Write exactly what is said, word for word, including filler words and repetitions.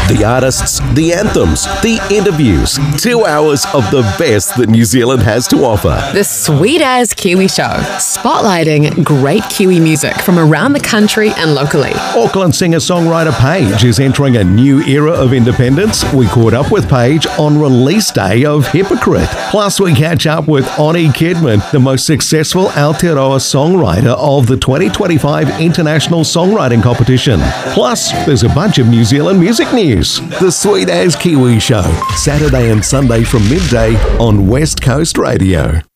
The artists, the anthems, the interviews. Two hours of the best that New Zealand has to offer. The Sweet As Kiwi Show, spotlighting great Kiwi music from around the country and locally. Auckland singer-songwriter Paige is entering a new era of independence. We caught up with Paige on release day of Hypocrite. Plus, we catch up with Oni Kidman, the most successful Aotearoa songwriter of the twenty twenty-five International Songwriting Competition. Plus, there's a bunch of New Zealand music news. The Sweet As Kiwi Show, Saturday and Sunday from midday on West Coast Radio.